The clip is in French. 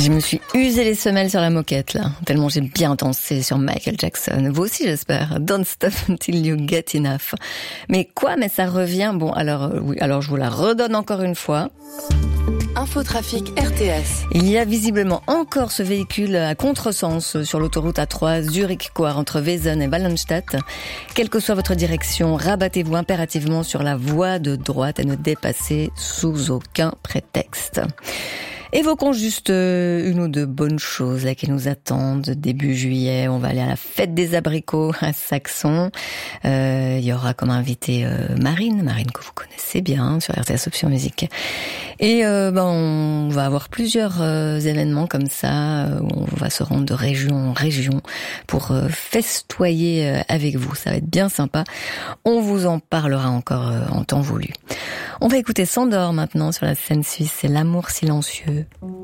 Je me suis usé les semelles sur la moquette, là, tellement j'ai bien dansé sur Michael Jackson. Vous aussi, j'espère. Don't stop until you get enough. Mais quoi? Mais ça revient. Bon, alors, oui, alors je vous la redonne encore une fois. Infotrafic RTS. Il y a visiblement encore ce véhicule à contresens sur l'autoroute A3 Zurich-Coire entre Wesen et Wallenstadt. Quelle que soit votre direction, rabattez-vous impérativement sur la voie de droite et ne dépassez sous aucun prétexte. Évoquons juste une ou deux bonnes choses là qui nous attendent. Début juillet, on va aller à la fête des abricots à Saxon. Il y aura comme invité Marine que vous connaissez bien sur RTS Option Musique. Et on va avoir plusieurs événements comme ça où on va se rendre de région en région pour festoyer avec vous. Ça va être bien sympa. On vous en parlera encore en temps voulu. On va écouter Sandor maintenant sur la scène suisse. C'est L'amour silencieux.